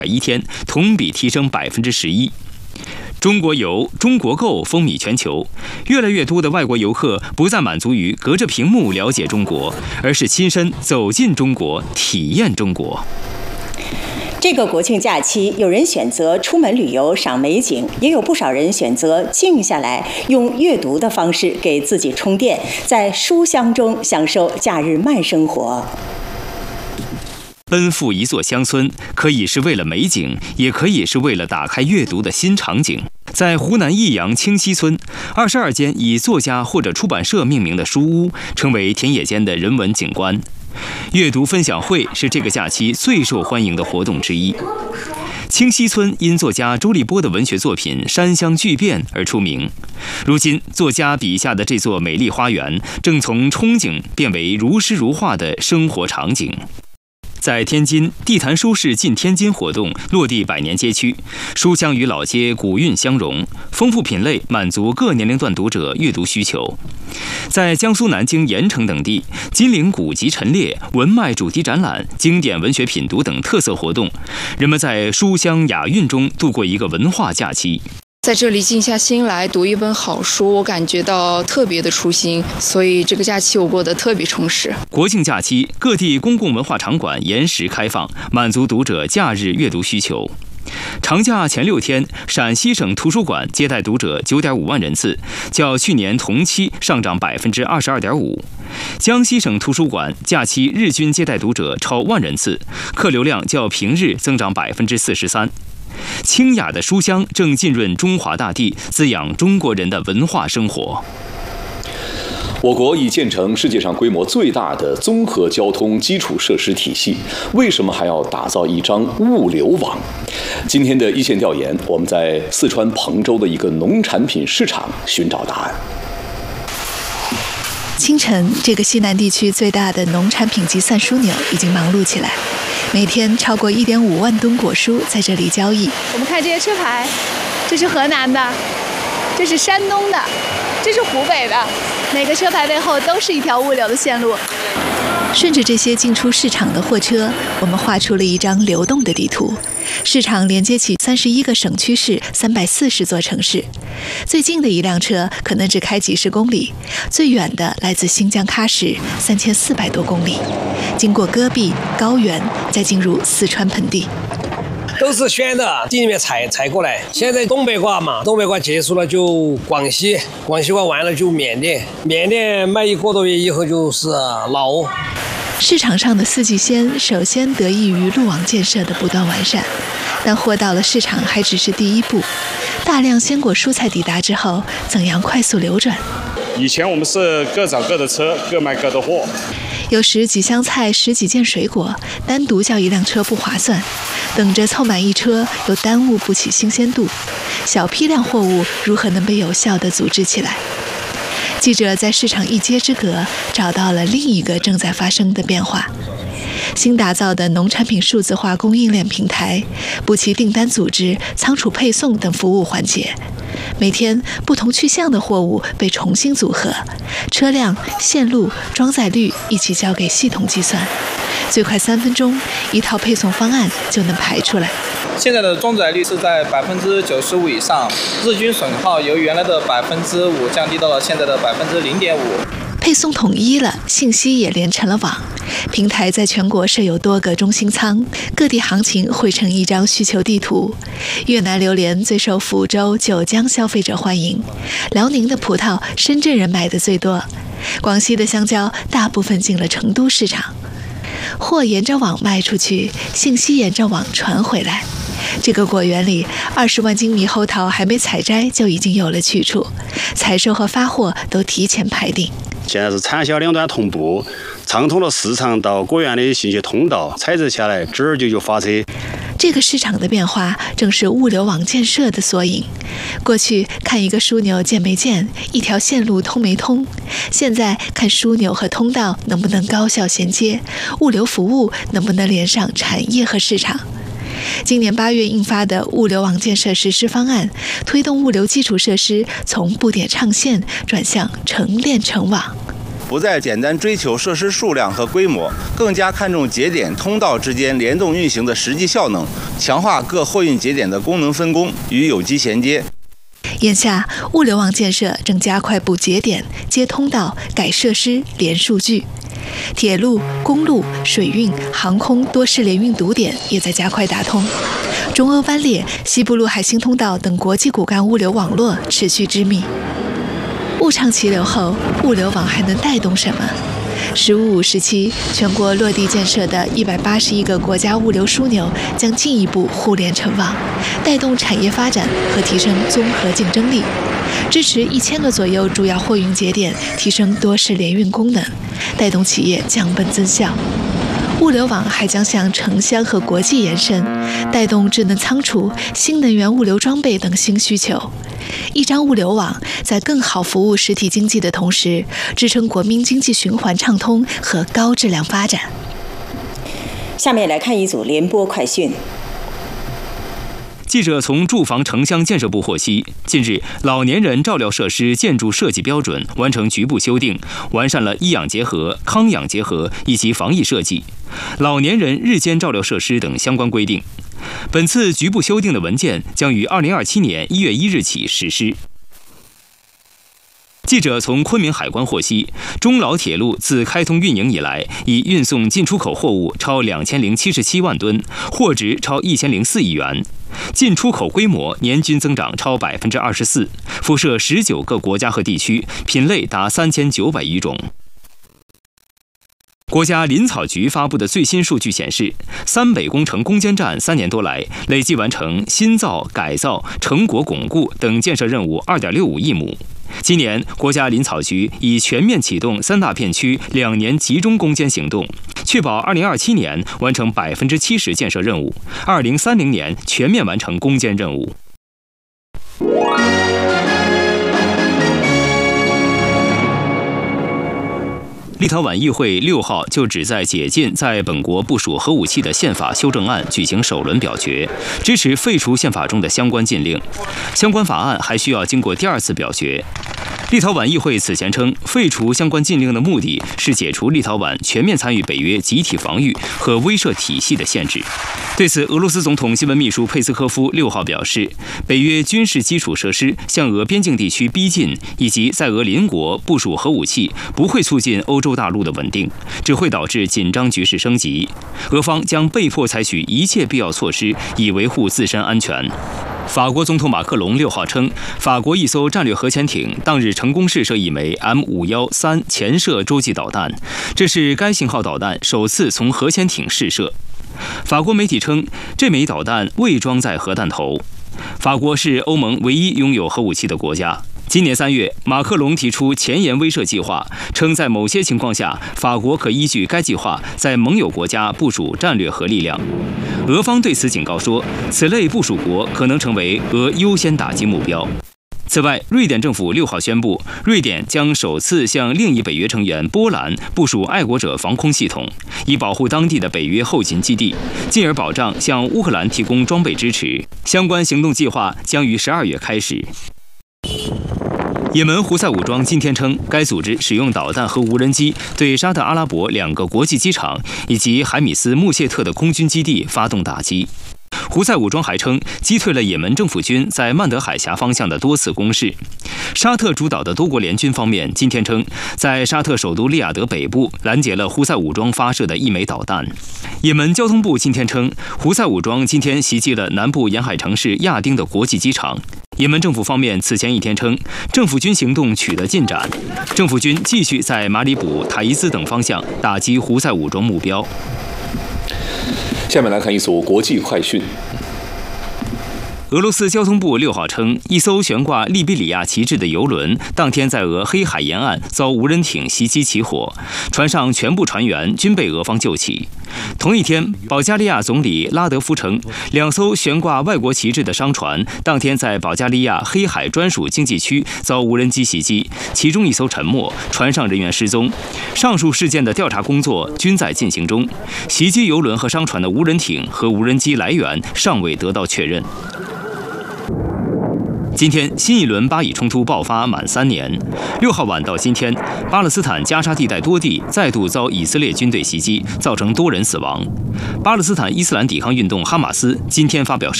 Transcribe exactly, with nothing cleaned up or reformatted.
一天，同比提升百分之十一。中国游、中国购风靡全球，越来越多的外国游客不再满足于隔着屏幕了解中国，而是亲身走进中国，体验中国。 这个国庆假期，有人选择出门旅游赏美景，也有不少人选择静下来，用阅读的方式给自己充电，在书香中享受假日慢生活。 奔赴一座乡村，可以是为了美景，也可以是为了打开阅读的新场景。在湖南益阳清溪村，二十二间以作家或者出版社命名的书屋，成为田野间的人文景观。阅读分享会是这个假期最受欢迎的活动之一。清溪村因作家周立波的文学作品《山乡巨变》而出名。如今，作家笔下的这座美丽花园，正从憧憬变为如诗如画的生活场景。在天津，地坛书市进天津活动落地百年街区，书香与老街古韵相融，丰富品类满足各年龄段读者阅读需求。在江苏南京、盐城等地，金陵古籍陈列、文脉主题展览、经典文学品读等特色活动，人们在书香雅韵中度过一个文化假期。 在这里静下心来读一本好书，我感觉到特别的舒心，所以这个假期我过得特别充实。 国庆假期，各地公共文化场馆延时开放，满足读者假日阅读需求。长假前六天，陕西省图书馆接待读者 九点五万人次，较去年同期上涨 百分之二十二点五。江西省图书馆假期日均接待读者超万人次，客流量较平日增长 百分之四十三。清雅的书香正浸润中华大地，滋养中国人的文化生活。 我国已建成世界上规模最大的综合交通基础设施体系，为什么还要打造一张物流网？今天的一线调研，我们在四川彭州的一个农产品市场寻找答案。 清晨，这个西南地区最大的农产品集散枢纽已经忙碌起来，每天超过 一点五万吨果蔬在这里交易。 我们看这些车牌，这是河南的，这是山东的，这是湖北的，每个车牌背后都是一条物流的线路。 顺着这些进出市场的货车，我们画出了一张流动的地图。市场连接起三十一个省区市、三百四十座城市。最近的一辆车可能只开几十公里，最远的来自新疆喀什，三千四百多公里，经过戈壁、高原，再进入四川盆地。 都是选的地里面采采过来。现在东北瓜嘛，东北瓜结束了就广西，广西瓜完了就缅甸，缅甸卖一个多月以后就是老挝。 市场上的四季鲜首先得益于路网建设的不断完善，但货到了市场还只是第一步。大量鲜果蔬菜抵达之后，怎样快速流转？ 以前我们是各找各的车，各卖各的货。 有时几箱菜、十几件水果，单独叫一辆车不划算，等着凑满一车又耽误不起新鲜度。小批量货物如何能被有效地组织起来？记者在市场一街之隔找到了另一个正在发生的变化。新打造的农产品数字化供应链平台，补齐订单组织、仓储配送等服务环节。每天不同去向的货物被重新组合，车辆、线路、装载率一起交给系统计算，最快三分钟，一套配送方案就能排出来。 现在的装载率是在百分之九十五以上，日均损耗由原来的百分之五降低到了现在的百分之零点五。 配送统一了，信息也连成了网。平台在全国设有多个中心仓，各地行情汇成一张需求地图。越南榴莲最受福州、九江消费者欢迎，辽宁的葡萄深圳人买的最多，广西的香蕉大部分进了成都市场。货沿着网卖出去，信息沿着网传回来。这个果园里，二十万斤猕猴桃还没采摘就已经有了去处，采收和发货都提前排定。 现在是产销两端同步，畅通了市场到果园的信息通道，采摘下来直儿就就发车。 这个市场的变化正是物流网建设的缩影。过去看一个枢纽建没建，一条线路通没通，现在看枢纽和通道能不能高效衔接，物流服务能不能连上产业和市场。今年八月印发的物流网建设实施方案，推动物流基础设施从布点唱线转向成链成网。 不再简单追求设施数量和规模，更加看重节点通道之间联动运行的实际效能，强化各货运节点的功能分工与有机衔接。 眼下，物流网建设正加快补节点、接通道、改设施、连数据。铁路、公路、水运、航空多式联运堵点也在加快打通。中欧班列、西部陆海新通道等国际骨干物流网络持续织密。物畅齐流后，物流网还能带动什么？十五五时期，全国落地建设的一百八十一个国家物流枢纽将进一步互联成网，带动产业发展和提升综合竞争力，支持一千个左右主要货运节点提升多式联运功能，带动企业降本增效。物流网还将向城乡和国际延伸，带动智能仓储、新能源物流装备等新需求。一张物流网在更好服务实体经济的同时，支撑国民经济循环畅通和高质量发展。 下面来看一组联播快讯。 记者从住房城乡建设部获悉，近日老年人照料设施建筑设计标准完成局部修订，完善了医养结合、康养结合以及防疫设计、老年人日间照料设施等相关规定。本次局部修订的文件将于二零二七年一月一日起实施。记者从昆明海关获悉，中老铁路自开通运营以来，已运送进出口货物超两千零七十七万吨，货值超一千零四亿元，进出口规模年均增长超百分之二十四，辐射十九个国家和地区，品类达三千九百余种。国家林草局发布的最新数据显示，三北工程攻坚战三年多来，累计完成新造、改造、成果巩固等建设任务二点六五亿亩。今年，国家林草局已全面启动三大片区两年集中攻坚行动，确保二零二七年完成百分之七十建设任务，二零三零年全面完成攻坚任务。立陶宛议会六号就旨在解禁在本国部署核武器的宪法修正案举行首轮表决，支持废除宪法中的相关禁令。相关法案还需要经过第二次表决。立陶宛议会此前称，废除相关禁令的目的是解除立陶宛全面参与北约集体防御和威慑体系的限制。对此，俄罗斯总统新闻秘书佩斯科夫六号表示，北约军事基础设施向俄边境地区逼近，以及在俄邻国部署核武器，不会促进欧洲大陆的稳定，只会导致紧张局势升级。俄方将被迫采取一切必要措施，以维护自身安全。法国总统马克龙六号称，法国一艘战略核潜艇当日成功试射一枚 M 五一三潜射洲际导弹，这是该型号导弹首次从核潜艇试射。法国媒体称，这枚导弹未装载核弹头。法国是欧盟唯一拥有核武器的国家。今年三月，马克龙提出前沿威慑计划，称在某些情况下，法国可依据该计划在盟友国家部署战略核力量。俄方对此警告说，此类部署国可能成为俄优先打击目标。此外，瑞典政府六号宣布，瑞典将首次向另一北约成员波兰部署爱国者防空系统，以保护当地的北约后勤基地，进而保障向乌克兰提供装备支持。相关行动计划将于十二月开始。也门胡塞武装今天称，该组织使用导弹和无人机对沙特阿拉伯两个国际机场以及海米斯穆谢特的空军基地发动打击。胡塞武装还称，击退了也门政府军在曼德海峡方向的多次攻势。沙特主导的多国联军方面今天称，在沙特首都利雅得北部拦截了胡塞武装发射的一枚导弹。也门交通部今天称，胡塞武装今天袭击了南部沿海城市亚丁的国际机场。也门政府方面此前一天称，政府军行动取得进展，政府军继续在马里卜、塔伊兹等方向打击胡塞武装目标。 下面来看一组国际快讯。 俄罗斯交通部六号称，一艘悬挂利比里亚旗帜的油轮当天在俄黑海沿岸遭无人艇袭击起火，船上全部船员均被俄方救起。同一天，保加利亚总理拉德夫称，两艘悬挂外国旗帜的商船当天在保加利亚黑海专属经济区遭无人机袭击，其中一艘沉没，船上人员失踪。上述事件的调查工作均在进行中，袭击油轮和商船的无人艇和无人机来源尚未得到确认。 今天，新一轮巴以冲突爆发满三年。六号晚到今天，巴勒斯坦加沙地带多地再度遭以色列军队袭击，造成多人死亡。巴勒斯坦伊斯兰抵抗运动哈马斯今天发表声明。